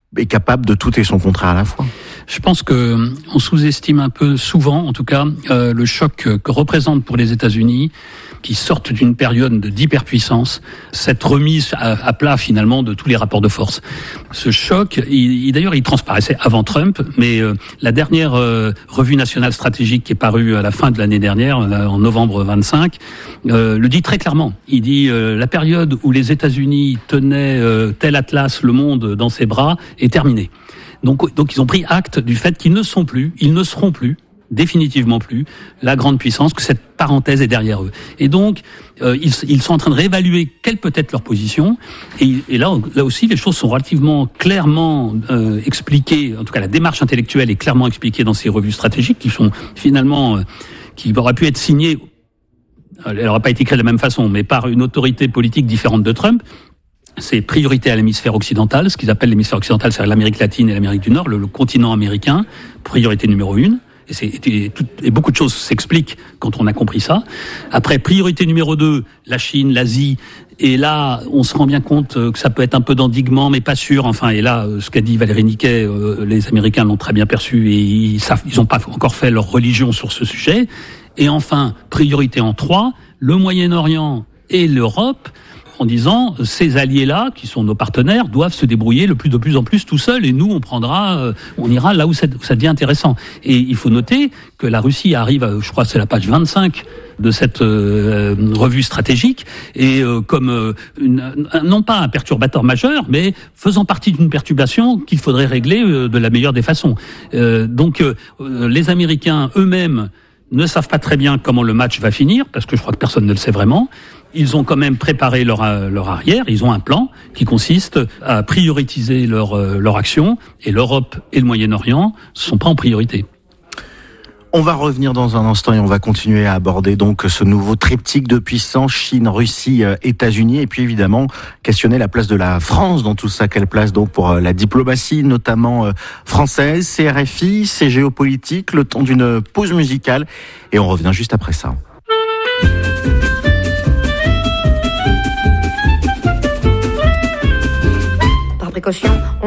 est capable de tout et son contraire à la fois. Je pense que on sous-estime un peu souvent, en tout cas, le choc que représente pour les États-Unis, qui sortent d'une période d'hyperpuissance, cette remise à plat finalement de tous les rapports de force. Ce choc, d'ailleurs, il transparaissait avant Trump, mais la dernière revue nationale stratégique qui est parue à la fin de l'année dernière, en novembre 25, le dit très clairement. Il dit la période où les États-Unis tenaient tel atlas, le monde dans ses bras, est terminée. Donc ils ont pris acte du fait qu'ils ne seront plus, définitivement plus, la grande puissance, que cette parenthèse est derrière eux. Et donc, ils sont en train de réévaluer quelle peut être leur position. Et là aussi, les choses sont relativement clairement expliquées. En tout cas, la démarche intellectuelle est clairement expliquée dans ces revues stratégiques qui sont finalement, qui auraient pu être signées, elle n'aura pas été écrite de la même façon, mais par une autorité politique différente de Trump. C'est priorité à l'hémisphère occidental. Ce qu'ils appellent l'hémisphère occidental, c'est l'Amérique latine et l'Amérique du Nord, le continent américain, priorité numéro 1. Et beaucoup de choses s'expliquent quand on a compris ça. Après, priorité numéro 2, la Chine, l'Asie. Et là, on se rend bien compte que ça peut être un peu d'endiguement, mais pas sûr. Enfin, et là, ce qu'a dit Valérie Niquet, les Américains l'ont très bien perçu et ils n'ont pas encore fait leur religion sur ce sujet. Et enfin, priorité en 3, le Moyen-Orient et l'Europe, en disant ces alliés-là, qui sont nos partenaires, doivent se débrouiller de plus en plus tout seuls, et nous on ira là où ça devient intéressant. Et il faut noter que la Russie arrive, je crois que c'est la page 25 de cette revue stratégique, et comme non pas un perturbateur majeur, mais faisant partie d'une perturbation qu'il faudrait régler de la meilleure des façons. Donc les Américains eux-mêmes ne savent pas très bien comment le match va finir, parce que je crois que personne ne le sait vraiment. Ils ont quand même préparé leur arrière, ils ont un plan qui consiste à prioriser leur action, et l'Europe et le Moyen-Orient ne sont pas en priorité. On va revenir dans un instant et on va continuer à aborder donc ce nouveau triptyque de puissance, Chine, Russie, États-Unis, et puis évidemment questionner la place de la France dans tout ça. Quelle place donc pour la diplomatie, notamment française, c'est RFI, c'est géopolitique, le temps d'une pause musicale, et on revient juste après ça. Par précaution,